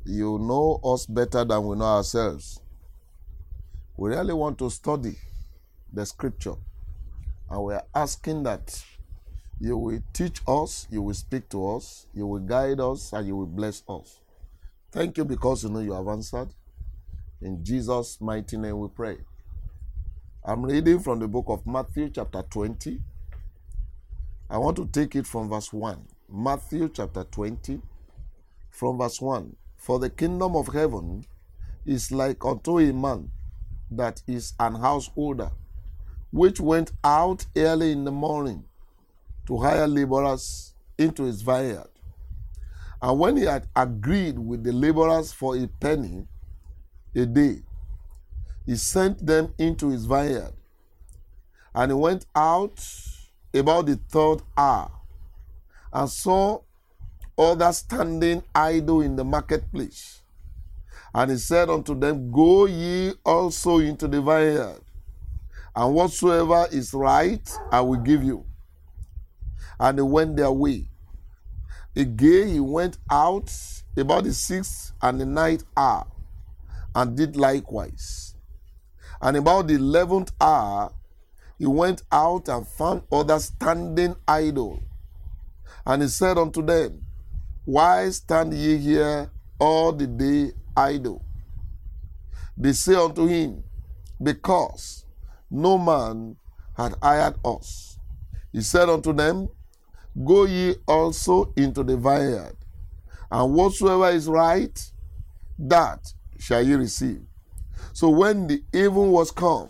You know us better than we know ourselves. We really want to study the scripture. And we are asking that you will teach us, you will speak to us, you will guide us, and you will bless us. Thank you because you know you have answered. In Jesus' mighty name we pray. I'm reading from the book of Matthew chapter 20. I want to take it from verse 1. Matthew chapter 20 from verse 1. For the kingdom of heaven is like unto a man that is an householder, which went out early in the morning to hire laborers into his vineyard. And when he had agreed with the laborers for a penny a day, he sent them into his vineyard. And he went out about the third hour and saw others standing idle in the marketplace. And he said unto them, Go ye also into the vineyard, and whatsoever is right I will give you. And they went their way. Again he went out about the sixth and the ninth hour, and did likewise. And about the 11th hour he went out and found others standing idle. And he said unto them, Why stand ye here all the day idle? They say unto him, Because no man had hired us. He said unto them, Go ye also into the vineyard, and whatsoever is right, that shall ye receive. So when the even was come,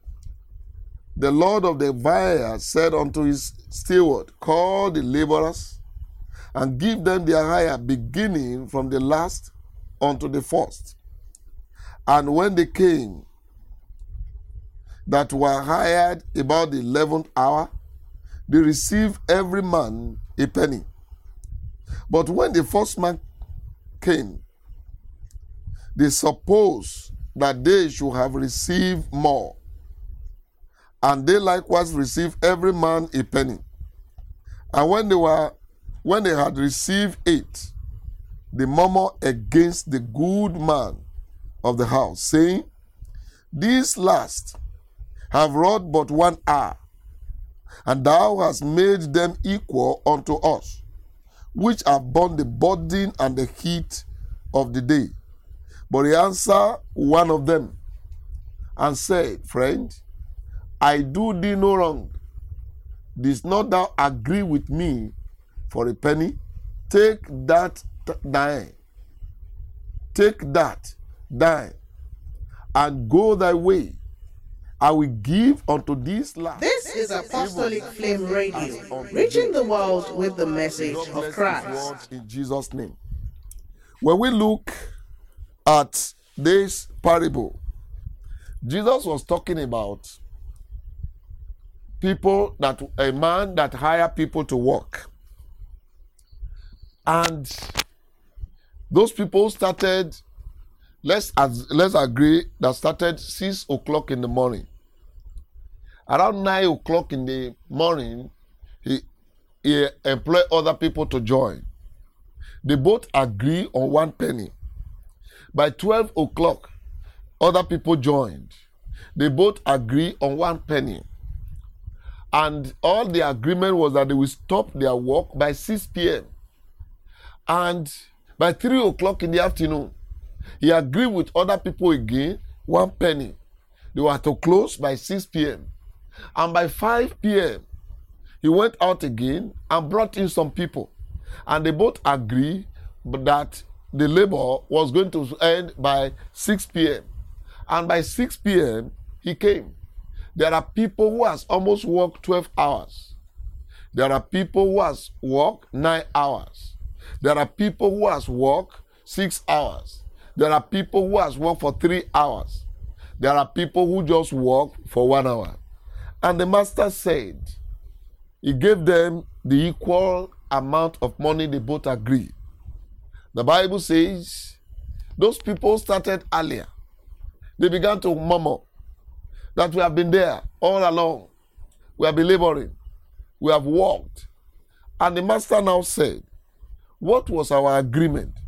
the Lord of the vineyard said unto his steward, Call the laborers, and give them their hire, beginning from the last unto the first. And when they came that were hired about the 11th hour, they received every man a penny. But when the first man came, they supposed that they should have received more. And they likewise received every man a penny. And when they had received it, they murmured against the good man of the house, saying, These last have wrought but 1 hour, and thou hast made them equal unto us, which have borne the burden and the heat of the day. But he answered one of them, and said, Friend, I do thee no wrong. Didst not thou agree with me for a penny? Take that thine. Take that thine, and go thy way. I will give unto these last. This is Apostolic Flame Radio, reaching the world with the message of Christ. In Jesus' name. When we look at this parable, Jesus was talking about a man that hired people to work. And those people started, let's agree, that started 6 o'clock in the morning. Around 9 o'clock in the morning, he employed other people to join. They both agree on 1 penny. By 12 o'clock, other people joined. They both agree on 1 penny. And all the agreement was that they will stop their work by 6 p.m. And by 3 o'clock in the afternoon, he agreed with other people again, 1 penny. They were to close by 6 p.m. And by 5 p.m., he went out again and brought in some people. And they both agreed that the labor was going to end by 6 p.m. And by 6 p.m., he came. There are people who has almost worked 12 hours. There are people who has worked 9 hours. There are people who has worked 6 hours. There are people who has worked for 3 hours. There are people who just work for 1 hour. And the master said, he gave them the equal amount of money they both agreed. The Bible says, those people started earlier. They began to murmur that we have been there all along. We have been laboring. We have worked. And the master now said, what was our agreement?